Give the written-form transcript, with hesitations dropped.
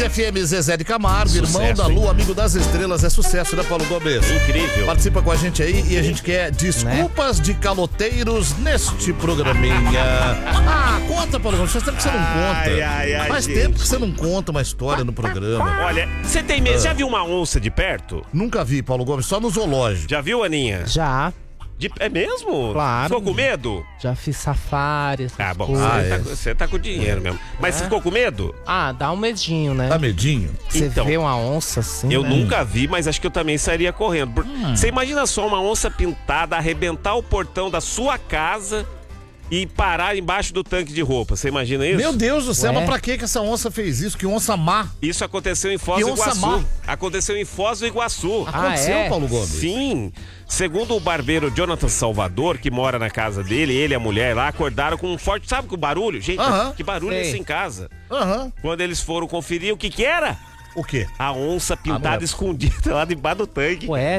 FM, Zezé de Camargo, Sucesso, irmão da hein? Lua, amigo das estrelas, é sucesso, né, Paulo Gomes? Incrível. Participa com a gente aí e a gente quer desculpas de caloteiros neste programinha. Conta, Paulo Gomes, faz tempo que você não conta. Ai, Faz gente. tempo que você não conta uma história no programa. Olha, você tem medo? Já viu uma onça de perto? Nunca vi, Paulo Gomes, só no zoológico. Já viu, Aninha? Já, É mesmo? Claro. Ficou com medo? já fiz safari. Ah, bom, coisas. você tá com dinheiro mesmo. Mas você ficou com medo? Dá um medinho, né? Dá medinho? Você Então, vê uma onça assim, Eu né? nunca vi, mas acho que eu também sairia correndo. Você imagina só uma onça pintada arrebentar o portão da sua casa e parar embaixo do tanque de roupa. Você imagina isso? Meu Deus do céu, Ué? mas pra que essa onça fez isso? Que onça má. Isso aconteceu em Foz Que do onça má. Iguaçu. Aconteceu em Foz do Iguaçu. Aconteceu, é? Paulo Gomes? Sim. Segundo o barbeiro Jonathan Salvador, que mora na casa dele, ele e a mulher lá acordaram com um forte... Sabe que o barulho? Gente, Aham. que barulho é Sei. esse em casa? Aham. Quando eles foram conferir, o que era? O quê? A onça não pintada é. escondida lá debaixo do tanque. Ué,